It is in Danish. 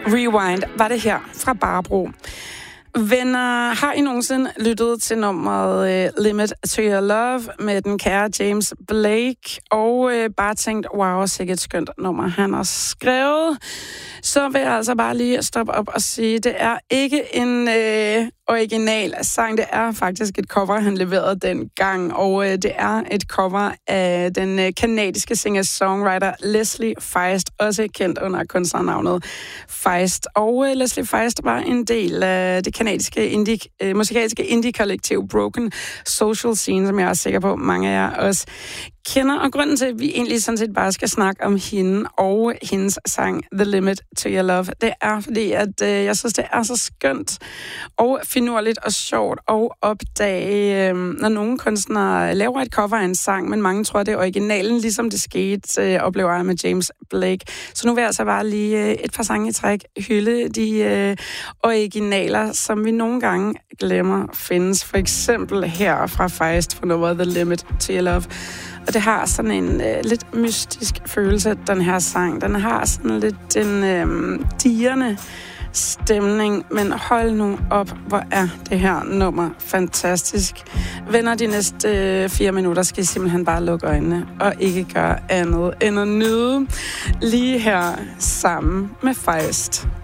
Rewind var det her fra Barbro. Venner, har I nogensinde lyttet til nummeret Limit to Your Love med den kære James Blake, og bare tænkt, wow, sikkert et skønt nummer, han har skrevet, så vil jeg altså bare lige stoppe op og sige, det er ikke en original sang, det er faktisk et cover, han leverede dengang, og det er et cover af den kanadiske singer-songwriter Leslie Feist, også kendt under kunstnernavnet Feist. Og Leslie Feist var en del af det kanadiske musikalske indie-kollektiv Broken Social Scene, som jeg er sikker på, mange af jer også kender. Og grunden til, at vi egentlig sådan set bare skal snakke om hende og hendes sang The Limit to Your Love, det er fordi, at jeg synes, det er så skønt og finurligt og sjovt at opdage, når nogle kunstnere laver et cover af en sang, men mange tror, det er originalen, ligesom det skete, oplever jeg med James Blake. Så nu vil jeg altså bare lige et par sange i træk hylde de originaler, som vi nogle gange glemmer findes. For eksempel her fra Feist på nummeret The Limit to Your Love. Og det har sådan en lidt mystisk følelse, den her sang. Den har sådan lidt en dirrende stemning, men hold nu op, hvor er det her nummer fantastisk. Venner, de næste 4 minutter skal I simpelthen bare lukke øjnene og ikke gøre andet end at nyde lige her sammen med Feist.